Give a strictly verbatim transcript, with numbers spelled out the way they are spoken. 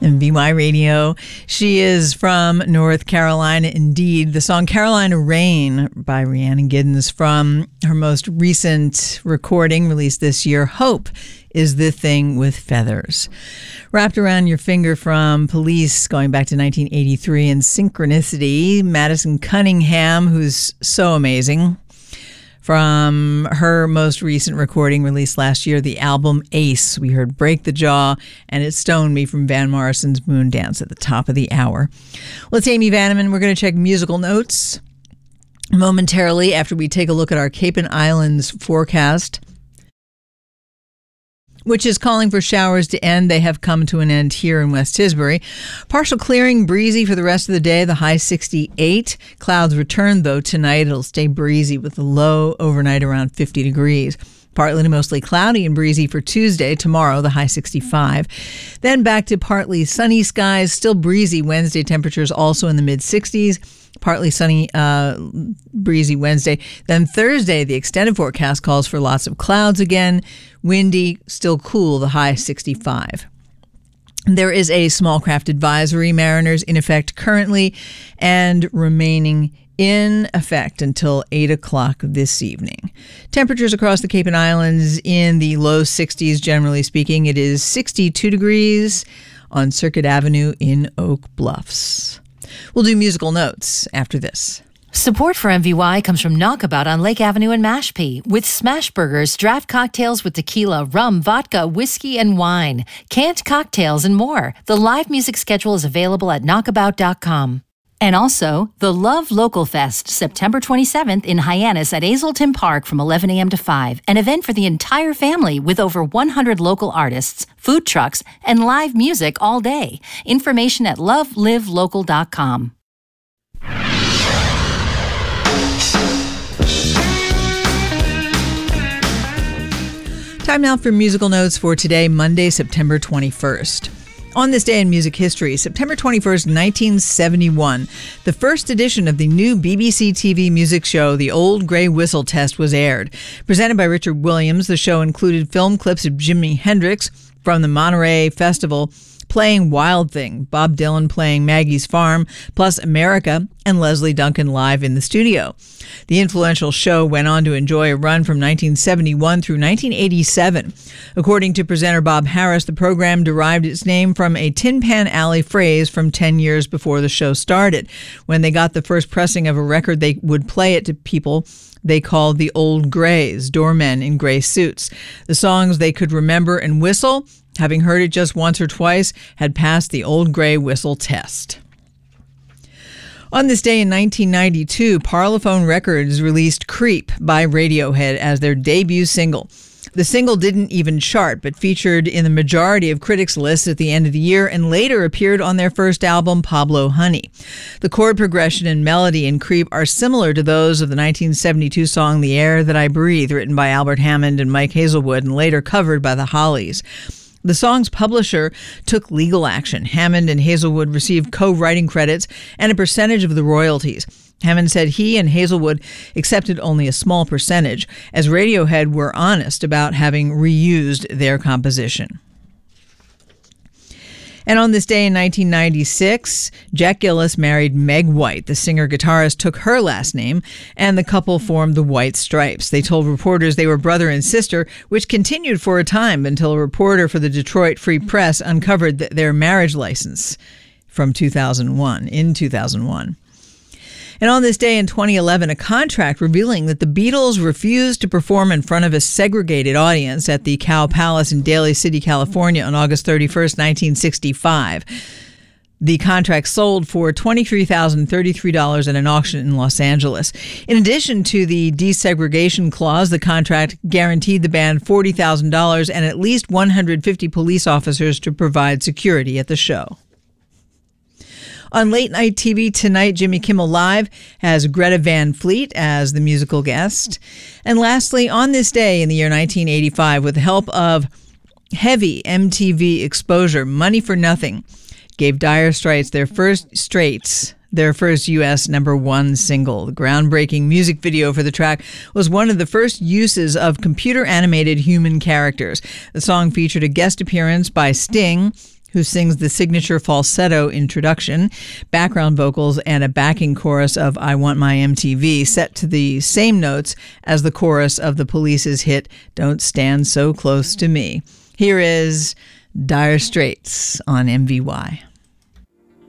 and V Y Radio. She is from North Carolina, indeed. The song Carolina Rain by Rhiannon Giddens from her most recent recording released this year, Hope is the Thing with Feathers. Wrapped Around Your Finger from Police going back to nineteen eighty-three, and Synchronicity, Madison Cunningham, who's so amazing, from her most recent recording released last year, the album Ace. We heard Break the Jaw and It Stoned Me from Van Morrison's Moon Dance at the top of the hour. Well, it's Amy Vanneman. We're going to check musical notes momentarily after we take a look at our Cape and Islands forecast, which is calling for showers to end. They have come to an end here in West Tisbury. Partial clearing, breezy for the rest of the day, the high sixty-eight. Clouds return, though, tonight. It'll stay breezy with the low overnight around fifty degrees. Partly to mostly cloudy and breezy for Tuesday. Tomorrow, the high sixty-five. Then back to partly sunny skies, still breezy Wednesday. Temperatures also in the mid-sixties. Partly sunny, uh, breezy Wednesday. Then Thursday, the extended forecast calls for lots of clouds again. Windy, still cool, the high sixty-five. There is a small craft advisory, mariners, in effect currently and remaining in effect until eight o'clock this evening. Temperatures across the Cape and Islands in the low sixties, generally speaking. It is sixty-two degrees on Circuit Avenue in Oak Bluffs. We'll do musical notes after this. Support for M V Y comes from Knockabout on Lake Avenue in Mashpee, with smash burgers, draft cocktails with tequila, rum, vodka, whiskey, and wine, canned cocktails, and more. The live music schedule is available at knockabout dot com. And also, the Love Local Fest, September twenty-seventh in Hyannis at Azleton Park from eleven a.m. to five, an event for the entire family with over one hundred local artists, food trucks, and live music all day. Information at love live local dot com. Time now for musical notes for today, Monday, September twenty-first. On this day in music history, September twenty-first, nineteen seventy-one, the first edition of the new B B C T V music show, The Old Grey Whistle Test, was aired. Presented by Richard Williams, the show included film clips of Jimi Hendrix from the Monterey Festival playing Wild Thing, Bob Dylan playing Maggie's Farm, plus America and Leslie Duncan live in the studio. The influential show went on to enjoy a run from nineteen seventy-one through nineteen eighty-seven. According to presenter Bob Harris, the program derived its name from a Tin Pan Alley phrase from ten years before the show started. When they got the first pressing of a record, they would play it to people they called the Old Greys, doormen in gray suits. The songs they could remember and whistle, having heard it just once or twice, had passed the Old Grey Whistle test. On this day in nineteen ninety-two, Parlophone Records released Creep by Radiohead as their debut single. The single didn't even chart, but featured in the majority of critics' lists at the end of the year and later appeared on their first album, Pablo Honey. The chord progression and melody in Creep are similar to those of the nineteen seventy-two song The Air That I Breathe, written by Albert Hammond and Mike Hazelwood and later covered by the Hollies. The song's publisher took legal action. Hammond and Hazelwood received co-writing credits and a percentage of the royalties. Hammond said he and Hazelwood accepted only a small percentage, as Radiohead were honest about having reused their composition. And on this day in nineteen ninety-six, Jack Gillis married Meg White. The singer-guitarist took her last name, and the couple formed the White Stripes. They told reporters they were brother and sister, which continued for a time until a reporter for the Detroit Free Press uncovered th- their marriage license from two thousand one, in two thousand one. And on this day in twenty eleven, a contract revealing that the Beatles refused to perform in front of a segregated audience at the Cow Palace in Daly City, California on August thirty-first, nineteen sixty-five. The contract sold for twenty-three thousand thirty-three dollars at an auction in Los Angeles. In addition to the desegregation clause, the contract guaranteed the band forty thousand dollars and at least one hundred fifty police officers to provide security at the show. On late night T V tonight, Jimmy Kimmel Live has Greta Van Fleet as the musical guest. And lastly, on this day in the year nineteen eighty-five, with the help of heavy M T V exposure, Money for Nothing gave Dire Straits their first Straits, their first U S number one single. The groundbreaking music video for the track was one of the first uses of computer-animated human characters. The song featured a guest appearance by Sting, who sings the signature falsetto introduction, background vocals, and a backing chorus of I Want My M T V set to the same notes as the chorus of the Police's hit Don't Stand So Close to Me. Here is Dire Straits on M V Y.